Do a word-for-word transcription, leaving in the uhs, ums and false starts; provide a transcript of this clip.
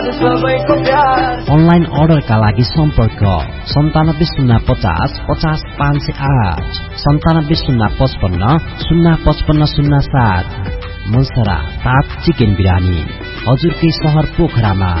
Online अर्डरका लागि सम्पर्क सन्तानब्बे शून्य पचास पचास पाँच सय आठ सन्तानब्बे शून्य पचपन्न शून्य पचपन्न शून्य सात। मलसरा ताज चिकन बिरानी हजुरकै सहर पोखरामा।